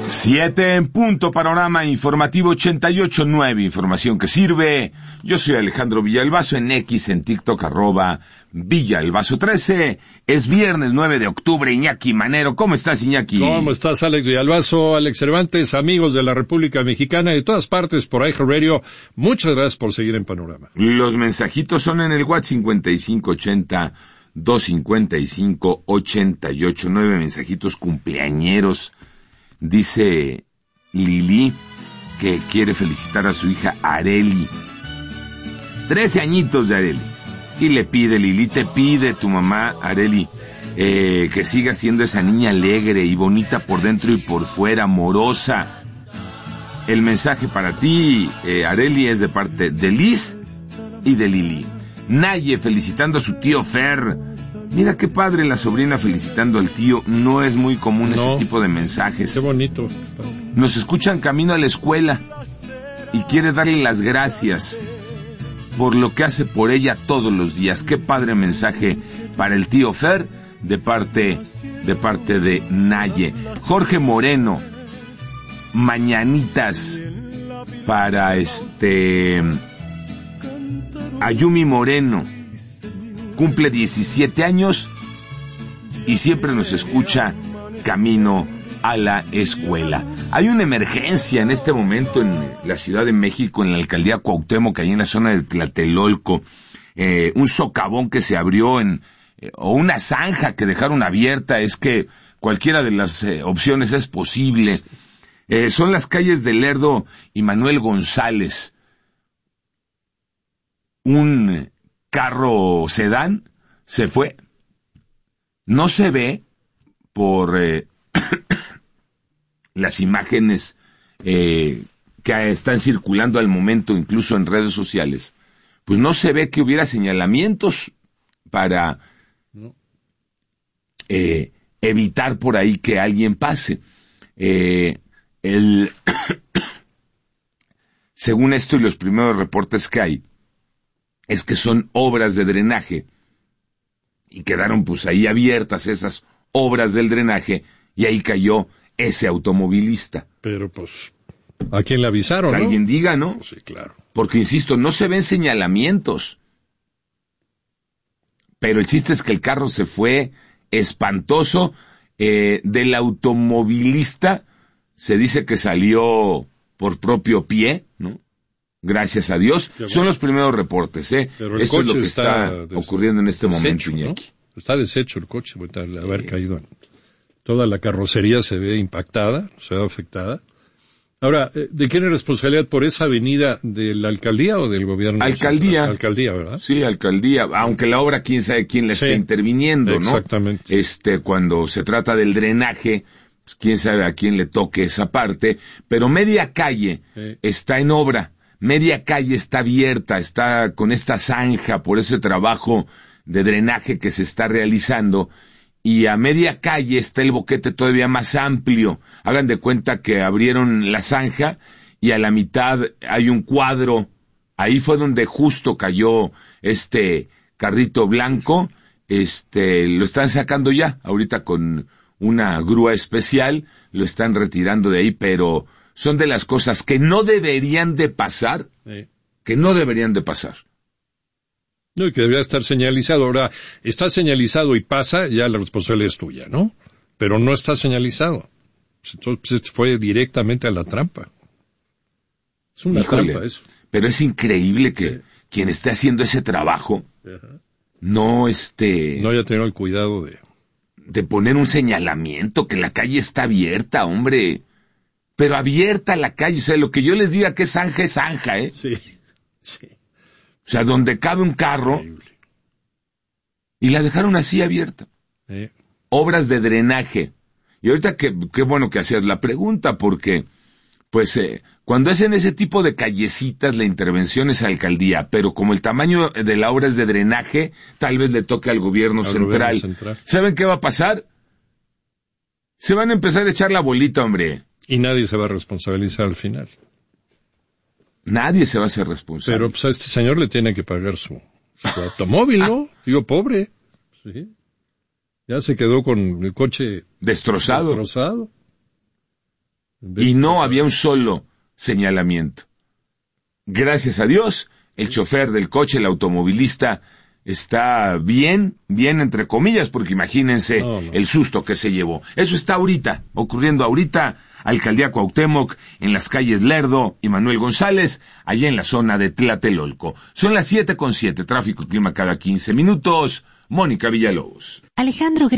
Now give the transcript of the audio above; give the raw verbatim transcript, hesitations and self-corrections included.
Siete en punto, panorama informativo ochenta y ocho nueve, información que sirve. Yo soy Alejandro Villalbazo, en X, en TikTok, arroba Villalbazo trece. Es viernes nueve de octubre, Iñaki Manero. ¿Cómo estás, Iñaki? ¿Cómo estás, Alex Villalbazo, Alex Cervantes, amigos de la República Mexicana y de todas partes por iHeartRadio? Muchas gracias por seguir en Panorama. Los mensajitos son en el WhatsApp cincuenta y cinco ochenta, doscientos cincuenta y cinco, ochenta y ocho nueve, mensajitos cumpleañeros. Dice Lili que quiere felicitar a su hija Areli. Trece añitos de Areli. Y le pide, Lili, te pide tu mamá, Areli, eh, que siga siendo esa niña alegre y bonita por dentro y por fuera, amorosa. El mensaje para ti, eh, Areli, es de parte de Liz y de Lili. Naye felicitando a su tío Fer. Mira qué padre, la sobrina felicitando al tío. No es muy común no. ese tipo de mensajes. Qué bonito. Nos escuchan camino a la escuela y quiere darle las gracias por lo que hace por ella todos los días. Qué padre mensaje para el tío Fer de parte de parte de Naye. Jorge Moreno, mañanitas para este Ayumi Moreno. Cumple diecisiete años y siempre nos escucha camino a la escuela. Hay una emergencia en este momento en la Ciudad de México, en la alcaldía Cuauhtémoc, ahí en la zona de Tlatelolco. Eh, un socavón que se abrió en, eh, o una zanja que dejaron abierta. Es que cualquiera de las eh, opciones es posible. Eh, son las calles de Lerdo y Manuel González. Un carro sedán se fue. No se ve por eh, las imágenes eh, que están circulando al momento, incluso en redes sociales. Pues no se ve que hubiera señalamientos para eh, evitar por ahí que alguien pase. Eh, el según esto y los primeros reportes que hay, es que son obras de drenaje y quedaron pues ahí abiertas esas obras del drenaje y ahí cayó ese automovilista. Pero pues, ¿a quién le avisaron, que no? alguien diga, ¿no? Sí, claro. Porque, insisto, no se ven señalamientos. Pero el chiste es que el carro se fue espantoso. Eh, del automovilista se dice que salió por propio pie, ¿no? Gracias a Dios. Bueno. Son los primeros reportes, ¿eh? Pero Eso es lo que está, está des... ocurriendo en este deshecho, momento, Iñaki. ¿no? Está deshecho el coche, al haber sí. caído. Toda la carrocería se ve impactada, se ve afectada. Ahora, ¿de quién es responsabilidad por esa avenida? ¿De la alcaldía o del gobierno? Alcaldía. Alcaldía, ¿verdad? Sí, alcaldía. Aunque la obra, quién sabe quién la sí. está interviniendo, ¿no? Exactamente. Este, cuando se trata del drenaje, pues quién sabe a quién le toque esa parte. Pero media calle sí. está en obra. Media calle está abierta, está con esta zanja por ese trabajo de drenaje que se está realizando, y a media calle está el boquete todavía más amplio. Hagan de cuenta que abrieron la zanja y a la mitad hay un cuadro. Ahí fue donde justo cayó este carrito blanco. Este, lo están sacando ya, ahorita con una grúa especial, lo están retirando de ahí, pero son de las cosas que no deberían de pasar, sí. que no deberían de pasar. No, y que debería estar señalizado. Ahora, está señalizado y pasa, ya la responsabilidad es tuya, ¿no? Pero no está señalizado. Entonces fue directamente a la trampa. Es una Híjole, trampa eso. Pero es increíble que sí. quien esté haciendo ese trabajo Ajá. no esté... No haya tenido el cuidado de... de poner un señalamiento, que la calle está abierta, hombre... Pero abierta la calle, o sea, lo que yo les diga que es zanja, es zanja, ¿eh? Sí, sí. O sea, donde cabe un carro, increíble. Y la dejaron así abierta. Sí. Obras de drenaje. Y ahorita qué qué bueno que hacías la pregunta, porque, pues, eh, cuando hacen ese tipo de callecitas, la intervención es a alcaldía, pero como el tamaño de la obra es de drenaje, tal vez le toque al gobierno, al central. gobierno central. ¿Saben qué va a pasar? Se van a empezar a echar la bolita, hombre. Y nadie se va a responsabilizar al final. Nadie se va a hacer responsable. Pero pues a este señor le tiene que pagar su, su automóvil, ¿no? Digo, pobre. Sí. Ya se quedó con el coche destrozado. destrozado. y no había un solo señalamiento. Gracias a Dios, el chofer del coche, el automovilista, está bien, bien entre comillas, porque imagínense no, no. el susto que se llevó. Eso está ahorita, ocurriendo ahorita, Alcaldía Cuauhtémoc, en las calles Lerdo y Manuel González, allá en la zona de Tlatelolco. Son las siete con siete, tráfico y clima cada quince minutos. Mónica Villalobos. Alejandro,